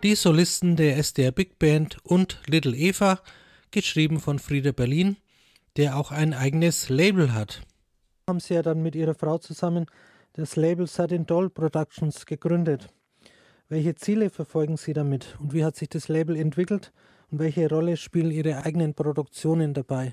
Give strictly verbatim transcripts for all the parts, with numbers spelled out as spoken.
Die Solisten der S D R Big Band und Little Eva, geschrieben von Frieder Berlin, der auch ein eigenes Label hat. Haben Sie ja dann mit Ihrer Frau zusammen das Label Satin Doll Productions gegründet. Welche Ziele verfolgen Sie damit und wie hat sich das Label entwickelt und welche Rolle spielen Ihre eigenen Produktionen dabei?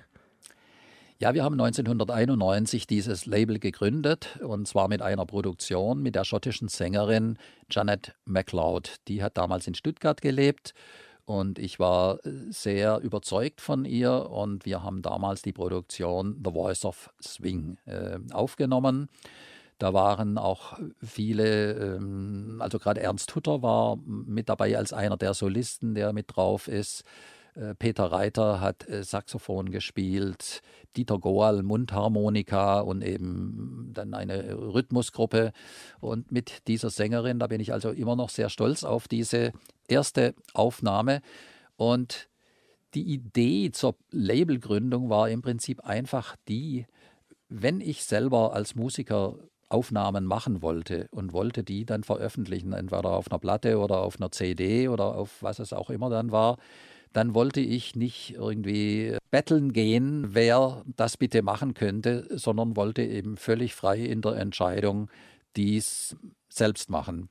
Ja, wir haben neunzehnhunderteinundneunzig dieses Label gegründet und zwar mit einer Produktion mit der schottischen Sängerin Janet MacLeod. Die hat damals in Stuttgart gelebt und ich war sehr überzeugt von ihr und wir haben damals die Produktion The Voice of Swing äh, aufgenommen. Da waren auch viele, ähm, also gerade Ernst Hutter war mit dabei als einer der Solisten, der mit drauf ist. Peter Reiter hat Saxophon gespielt, Dieter Goal Mundharmonika und eben dann eine Rhythmusgruppe. Und mit dieser Sängerin, da bin ich also immer noch sehr stolz auf diese erste Aufnahme. Und die Idee zur Labelgründung war im Prinzip einfach die, wenn ich selber als Musiker Aufnahmen machen wollte und wollte die dann veröffentlichen, entweder auf einer Platte oder auf einer C D oder auf was es auch immer dann war, dann wollte ich nicht irgendwie betteln gehen, wer das bitte machen könnte, sondern wollte eben völlig frei in der Entscheidung dies selbst machen.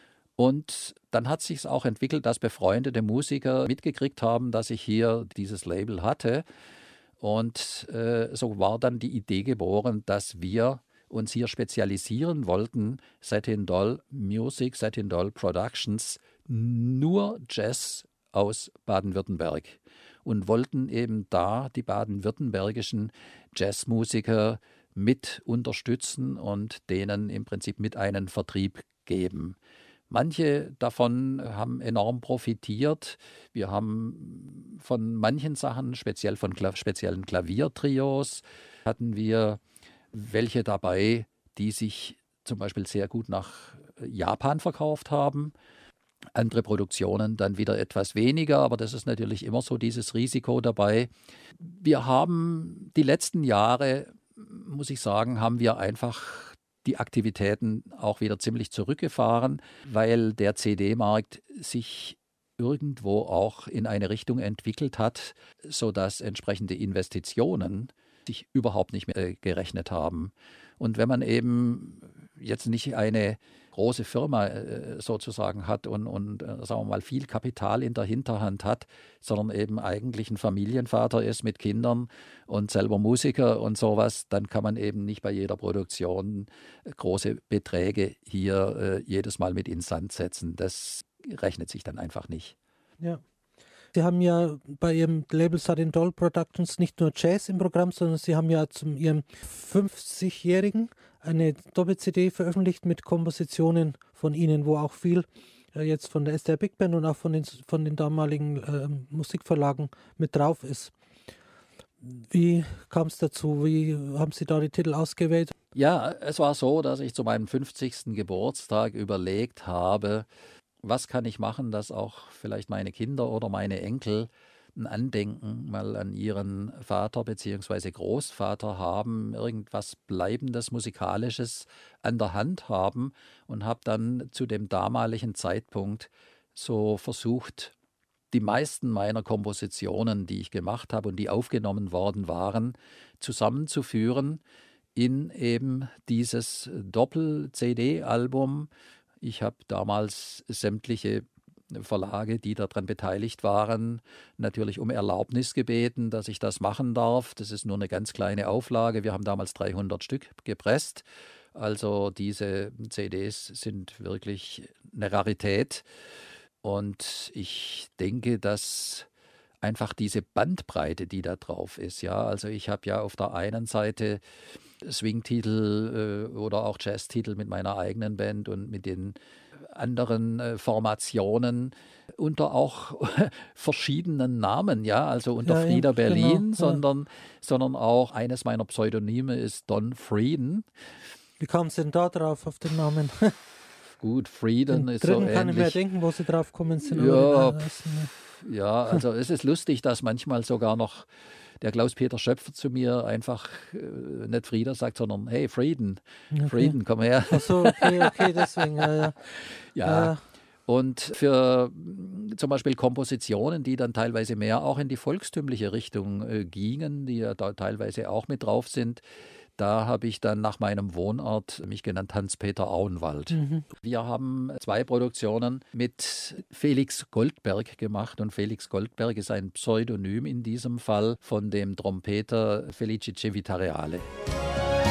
Und dann hat sich es auch entwickelt, dass befreundete Musiker mitgekriegt haben, dass ich hier dieses Label hatte. Und äh, so war dann die Idee geboren, dass wir uns hier spezialisieren wollten, Satin Doll Music, Satin Doll Productions, nur Jazz aus Baden-Württemberg und wollten eben da die baden-württembergischen Jazzmusiker mit unterstützen und denen im Prinzip mit einen Vertrieb geben. Manche davon haben enorm profitiert. Wir haben von manchen Sachen, speziell von Kla- speziellen Klaviertrios, hatten wir welche dabei, die sich zum Beispiel sehr gut nach Japan verkauft haben. Andere Produktionen dann wieder etwas weniger, aber das ist natürlich immer so dieses Risiko dabei. Wir haben die letzten Jahre, muss ich sagen, haben wir einfach die Aktivitäten auch wieder ziemlich zurückgefahren, weil der C D-Markt sich irgendwo auch in eine Richtung entwickelt hat, sodass entsprechende Investitionen sich überhaupt nicht mehr gerechnet haben. Und wenn man eben jetzt nicht eine große Firma äh, sozusagen hat und, und äh, sagen wir mal viel Kapital in der Hinterhand hat, sondern eben eigentlich ein Familienvater ist mit Kindern und selber Musiker und sowas, dann kann man eben nicht bei jeder Produktion große Beträge hier äh, jedes Mal mit ins Sand setzen. Das rechnet sich dann einfach nicht. Ja. Sie haben ja bei Ihrem Label Satin Doll Productions nicht nur Jazz im Programm, sondern Sie haben ja zum Ihrem fünfzigjährigen eine Doppel-C D veröffentlicht mit Kompositionen von Ihnen, wo auch viel äh, jetzt von der S D R Big Band und auch von den, von den damaligen äh, Musikverlagen mit drauf ist. Wie kam es dazu? Wie haben Sie da die Titel ausgewählt? Ja, es war so, dass ich zu meinem fünfzigsten Geburtstag überlegt habe, was kann ich machen, dass auch vielleicht meine Kinder oder meine Enkel ein Andenken mal an ihren Vater bzw. Großvater haben, irgendwas Bleibendes, Musikalisches an der Hand haben und habe dann zu dem damaligen Zeitpunkt so versucht, die meisten meiner Kompositionen, die ich gemacht habe und die aufgenommen worden waren, zusammenzuführen in eben dieses Doppel-C D-Album. Ich habe damals sämtliche Verlage, die daran beteiligt waren, natürlich um Erlaubnis gebeten, dass ich das machen darf. Das ist nur eine ganz kleine Auflage. Wir haben damals dreihundert Stück gepresst. Also diese C Ds sind wirklich eine Rarität. Und ich denke, dass einfach diese Bandbreite, die da drauf ist, ja, also ich habe ja auf der einen Seite Swing-Titel äh, oder auch Jazz-Titel mit meiner eigenen Band und mit den anderen äh, Formationen unter auch verschiedenen Namen, ja, also unter Ja, Frieder ja, Berlin, genau, ja. sondern, sondern auch eines meiner Pseudonyme ist Don Frieden. Wie kam es denn da drauf auf den Namen? Gut, Frieden Den ist so dritten kann ich mir ähnlich. denken, wo Sie drauf kommen sind. Ja, Aber den ersten, pf, ja, also es ist lustig, dass manchmal sogar noch der Klaus-Peter Schöpfer zu mir einfach äh, nicht Frieder sagt, sondern hey, Frieden, okay. Frieden, komm her. Ach so, okay, okay, deswegen, ja, ja. Ja, Äh, Und für zum Beispiel Kompositionen, die dann teilweise mehr auch in die volkstümliche Richtung äh, gingen, die ja da teilweise auch mit drauf sind, da habe ich dann nach meinem Wohnort mich genannt Hans-Peter Auenwald. Mhm. Wir haben zwei Produktionen mit Felix Goldberg gemacht und Felix Goldberg ist ein Pseudonym in diesem Fall von dem Trompeter Felice Civitariale.